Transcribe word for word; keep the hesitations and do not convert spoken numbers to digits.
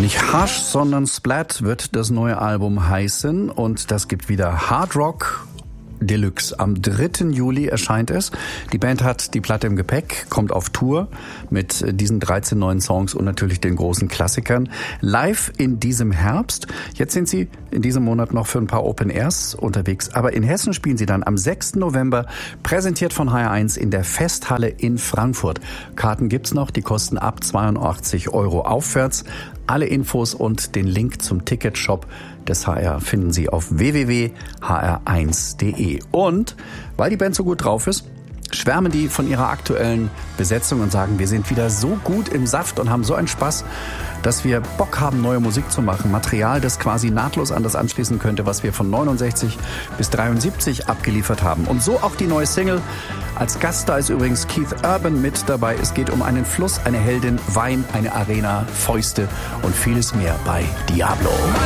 Nicht Hush, sondern Splat wird das neue Album heißen und das gibt wieder Hard Rock Deluxe. Am dritten Juli erscheint es. Die Band hat die Platte im Gepäck, kommt auf Tour mit diesen dreizehn neuen Songs und natürlich den großen Klassikern. Live in diesem Herbst. Jetzt sind sie in diesem Monat noch für ein paar Open Airs unterwegs. Aber in Hessen spielen sie dann am sechsten November, präsentiert von H R eins in der Festhalle in Frankfurt. Karten gibt's noch, die kosten ab zweiundachtzig Euro aufwärts. Alle Infos und den Link zum Ticketshop des H R finden Sie auf w w w punkt h r eins punkt d e. Und weil die Band so gut drauf ist, schwärmen die von ihrer aktuellen Besetzung und sagen, wir sind wieder so gut im Saft und haben so einen Spaß, dass wir Bock haben, neue Musik zu machen. Material, das quasi nahtlos an das anschließen könnte, was wir von neunundsechzig bis dreiundsiebzig abgeliefert haben. Und so auch die neue Single. Als Gast da ist übrigens Keith Urban mit dabei. Es geht um einen Fluss, eine Heldin, Wein, eine Arena, Fäuste und vieles mehr bei Diablo.